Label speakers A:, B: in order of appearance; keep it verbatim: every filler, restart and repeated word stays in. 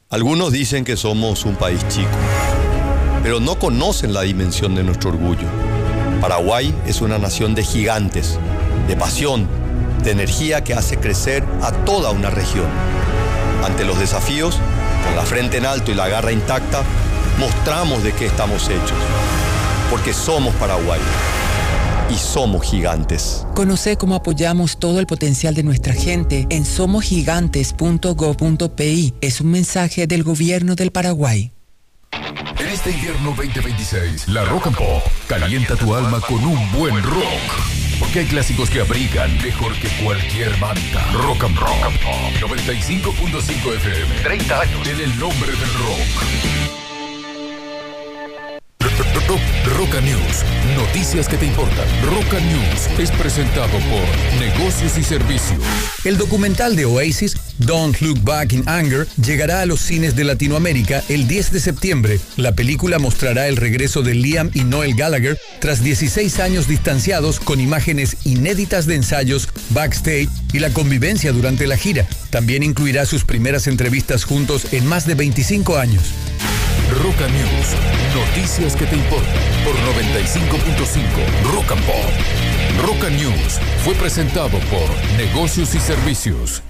A: Algunos dicen que somos un país chico, pero no conocen la dimensión de nuestro orgullo. Paraguay es una nación de gigantes, de pasión, de energía que hace crecer a toda una región. Ante los desafíos, con la frente en alto y la garra intacta, mostramos de qué estamos hechos, porque somos Paraguay y somos gigantes.
B: Conoce cómo apoyamos todo el potencial de nuestra gente en somos gigantes punto gob punto pi. Es un mensaje del gobierno del Paraguay.
C: En este invierno veinte veintiséis, la Rock and Pop calienta tu alma con un buen rock. Porque hay clásicos que abrigan mejor que cualquier manta. Rock and Rock and Pop noventa y cinco punto cinco F M. treinta años en el nombre del rock. Roca News, noticias que te importan. Roca News es presentado por Negocios y Servicios.
D: El documental de Oasis, Don't Look Back in Anger, llegará a los cines de Latinoamérica el diez de septiembre. La película mostrará el regreso de Liam y Noel Gallagher tras dieciséis años distanciados, con imágenes inéditas de ensayos, backstage y la convivencia durante la gira. También incluirá sus primeras entrevistas juntos en más de veinticinco años.
C: Roca News, noticias que te importan por noventa y cinco punto cinco Rock and Pop. Roca News fue presentado por Negocios y Servicios.